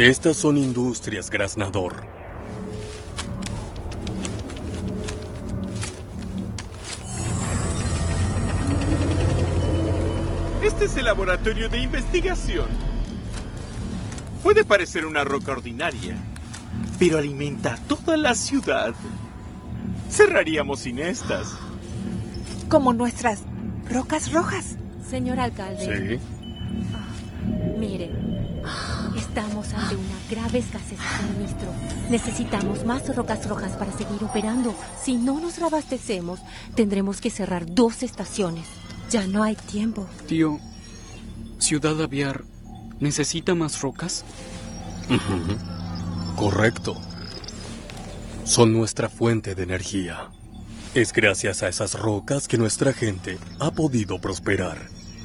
Estas son industrias, graznador. Este es el laboratorio de investigación. Puede parecer una roca ordinaria, pero alimenta toda la ciudad. Cerraríamos sin estas. Como nuestras rocas rojas. Señor alcalde. Sí. Miren, estamos ante una grave escasez de suministro. Necesitamos más rocas rojas para seguir operando. Si no nos reabastecemos, tendremos que cerrar 2 estaciones. Ya no hay tiempo. Tío, Ciudad Aviar necesita más rocas. Correcto. Son nuestra fuente de energía. Es gracias a esas rocas que nuestra gente ha podido prosperar.